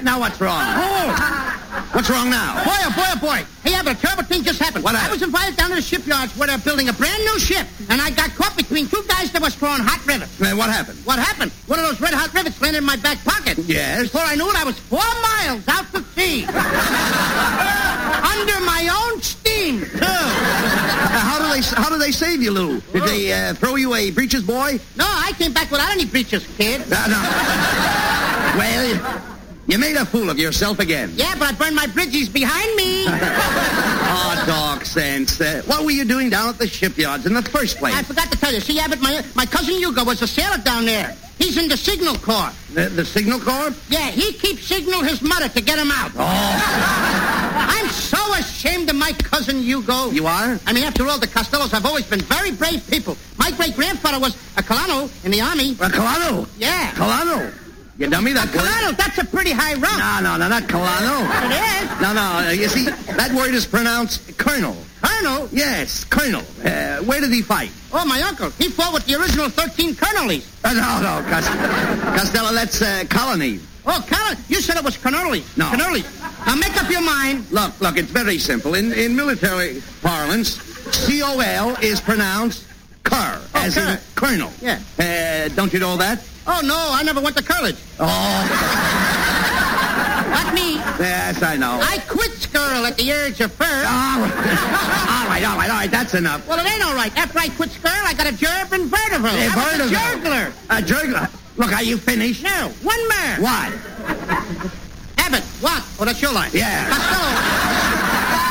Now what's wrong? Oh! What's wrong now? Boy, oh boy, oh boy. Hey, Abbott, a terrible thing just happened. What I happened? was invited down to the shipyards where they're building a brand new ship, and I got caught between two guys that was throwing hot rivets. What happened? What happened? One of those red hot rivets landed in my back pocket. Yes. Before I knew it, I was 4 miles out to sea. Under my own steam, too. How do they save you, Lou? Did they throw you a breeches boy? No, I came back without any breeches, kid. No. Well, you made a fool of yourself again. Yeah, but I burned my bridges behind me. Oh, dog sense. What were you doing down at the shipyards in the first place? I forgot to tell you. See, Abbott, my cousin Hugo was a sailor down there. He's in the Signal Corps. The Signal Corps? Yeah, he keeps signal his mother to get him out. Oh. I'm so ashamed of my cousin Hugo. You are? I mean, after all, the Costellos have always been very brave people. My great-grandfather was a Colano in the Army. A Colano? Yeah. Colano? You dummy, that word? Colano, that's a pretty high rank. No, not Colano. It is. No, you see, that word is pronounced Colonel. Colonel? Yes, Colonel. Where did he fight? Oh, my uncle. He fought with the original 13 colonels. No, Costello, that's colony. Oh, colonel. You said it was colonels. No. Colonels. Now, make up your mind. Look, it's very simple. In military parlance, C-O-L is pronounced cur, as in colonel. Yeah. Don't you know that? Oh, no, I never went to college. Oh. Not me. Yes, I know. I quit school at the age of 4. All right, that's enough. Well, it ain't all right. After I quit school, I got a job in Vertival. I was a juggler. A juggler? Look, are you finished? No, one more. What? Abbott, what? Oh, that's your line. Yeah. Costello.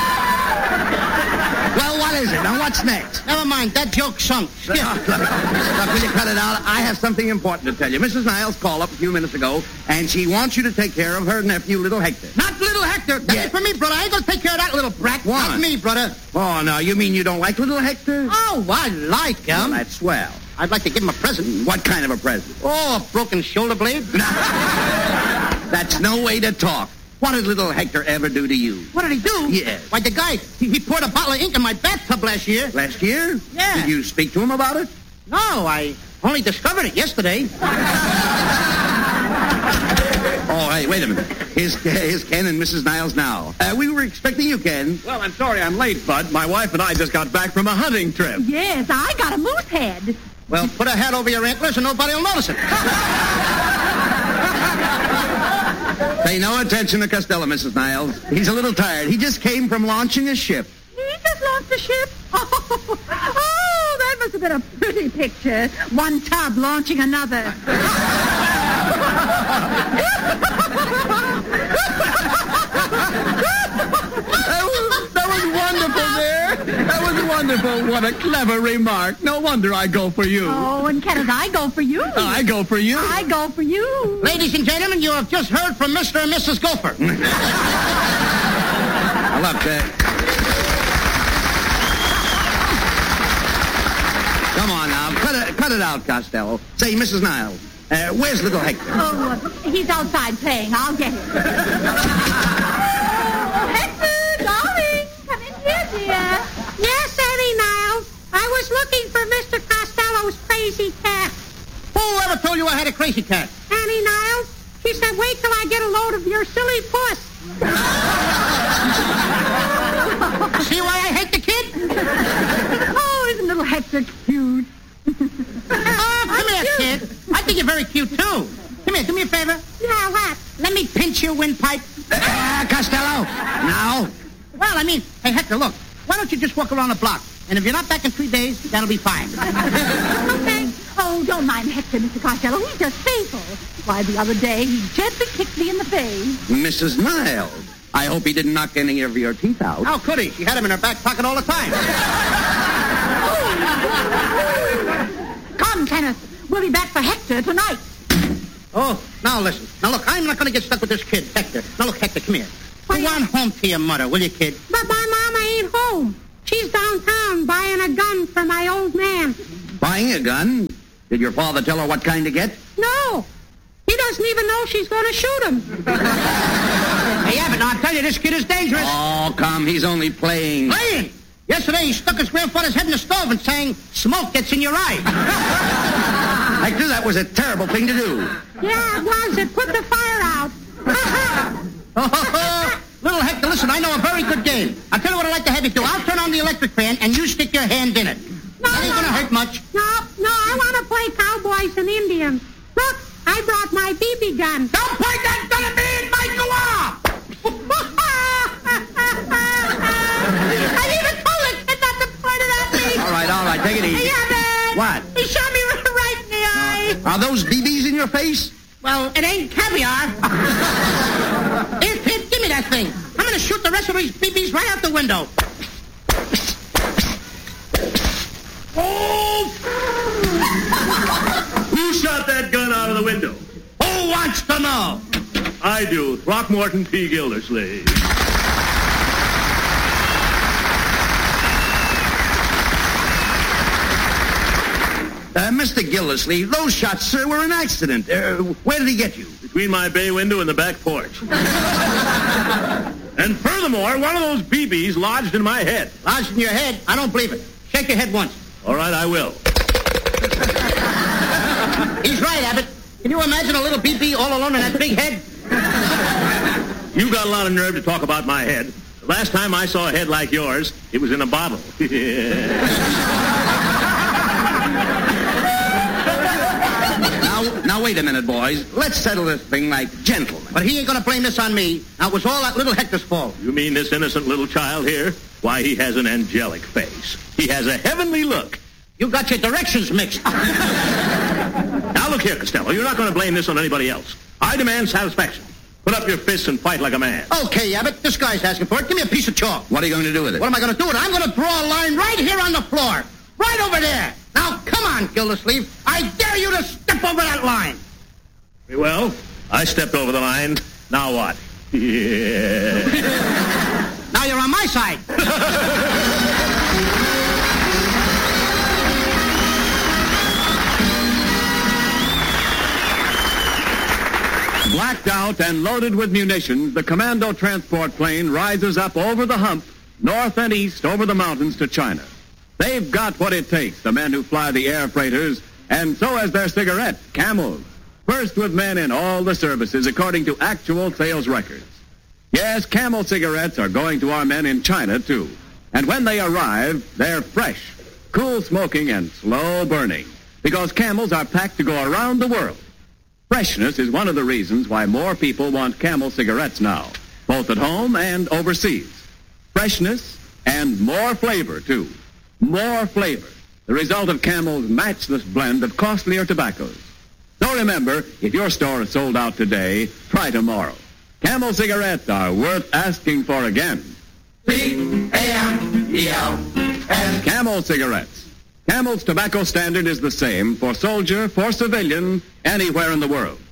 Well, what is it? Now, what's next? Never mind, that joke sunk. Skip. Look, will you cut it out? I have something important to tell you. Mrs. Niles called up a few minutes ago, and she wants you to take care of her nephew, little Hector. Not little Hector. That's it for me, brother. I ain't gonna take care of that little brat. Why? Not me, brother. Oh, no, you mean you don't like little Hector? Oh, I like him. Well, that's swell. I'd like to give him a present. What kind of a present? Oh, a broken shoulder blade. That's no way to talk. What did little Hector ever do to you? What did he do? Yes. Why, the guy, he poured a bottle of ink in my bathtub last year. Last year? Yeah. Did you speak to him about it? No, I only discovered it yesterday. Oh, hey, wait a minute. Here's Ken and Mrs. Niles now. We were expecting you, Ken. Well, I'm sorry I'm late, Bud. My wife and I just got back from a hunting trip. Yes, I got a moose head. Well, put a hat over your antlers and nobody will notice it. Pay no attention to Costello, Mrs. Niles. He's a little tired. He just came from launching a ship. He just launched a ship? Oh, that must have been a pretty picture. One tub launching another. That was wonderful there. That was wonderful. What a clever remark. No wonder I go for you. Oh, and Kenneth, I go for you. I go for you. I go for you. Ladies and gentlemen, you have just heard from Mr. and Mrs. Gopher. Now, look, come on now. Cut it out, Costello. Say, Mrs. Niles, where's little Hector? Oh, he's outside playing. I'll get him. Oh, Hector, darling, come in here, dear. Yes, Annie Niles. I was looking for Mr. Costello's crazy cat. Who ever told you I had a crazy cat? Annie Niles. She said, wait till I get a load of your silly puss. See why I hate the kid? Oh, isn't little Hector cute? Oh, come here, kid. I think you're very cute, too. Come here, do me a favor. Yeah, what? Let me pinch your windpipe. Costello, now. Well, I mean, hey, Hector, look. Why don't you just walk around the block? And if you're not back in 3 days, that'll be fine. Okay. Oh, don't mind Hector, Mr. Costello. He's just playful. Why, the other day, he gently kicked me in the face. Mrs. Niles, I hope he didn't knock any of your teeth out. How could he? She had him in her back pocket all the time. Come, Kenneth. We'll be back for Hector tonight. Oh, now listen. Now, look, I'm not going to get stuck with this kid, Hector. Now, look, Hector, come here. Go on home to your mother, will you, kid? But my mama ain't home. She's downtown buying a gun for my old man. Buying a gun? Did your father tell her what kind to get? No. He doesn't even know she's going to shoot him. Hey, Abbott, now, I'll tell you, this kid is dangerous. Oh, come, he's only playing. Playing? Yesterday, he stuck his grandfather's head in the stove and sang, "Smoke gets in your eye." Hector, that was a terrible thing to do. Yeah, it was. It put the fire out. Hector, listen, I know a very good game. I'll tell you what I'd like to have you do. I'll turn on the electric fan, and you stick your hand in it. That ain't gonna hurt much. No, I want to play cowboys and Indians. Look, I brought my BB gun. Don't point that gun at me! It might go off! I even told the kid not to point it at me. All right, take it easy. Yeah, man. What? He shot me right in the eye. Are those BBs in your face? Well, it ain't caviar. Here, kid, give me that thing. I'm gonna shoot the rest of these BBs right out the window. Oh! Who shot that gun out of the window? Who wants to know? I do. Throckmorton P. Gildersleeve. Mr. Gildersleeve, those shots, sir, were an accident. Where did he get you? Between my bay window and the back porch. And furthermore, one of those BBs lodged in my head. Lodged in your head? I don't believe it. Shake your head once. All right, I will. He's right, Abbott. Can you imagine a little BB all alone in that big head? You got a lot of nerve to talk about my head. The last time I saw a head like yours, it was in a bottle. Now, wait a minute, boys. Let's settle this thing like gentlemen. But he ain't gonna blame this on me. Now, it was all that little Hector's fault. You mean this innocent little child here? Why, he has an angelic face. He has a heavenly look. You got your directions mixed. Now, look here, Costello. You're not going to blame this on anybody else. I demand satisfaction. Put up your fists and fight like a man. Okay, Abbott, this guy's asking for it. Give me a piece of chalk. What are you going to do with it? What am I going to do with it? I'm going to draw a line right here on the floor. Right over there. Now, come on, Gildersleeve. I dare you to step over that line. Very well. I stepped over the line. Now what? Yeah. Now you're on my side. Blacked out and loaded with munitions, the Commando transport plane rises up over the hump, north and east over the mountains to China. They've got what it takes, the men who fly the air freighters, and so has their cigarette, Camel. First with men in all the services, according to actual sales records. Yes, Camel cigarettes are going to our men in China, too. And when they arrive, they're fresh, cool smoking, and slow burning, because Camels are packed to go around the world. Freshness is one of the reasons why more people want Camel cigarettes now, both at home and overseas. Freshness and more flavor, too. More flavor, the result of Camel's matchless blend of costlier tobaccos. So remember, if your store is sold out today, try tomorrow. Camel cigarettes are worth asking for again. C-A-M-E-L-S. Camel cigarettes. Camel's tobacco standard is the same for soldier, for civilian, anywhere in the world.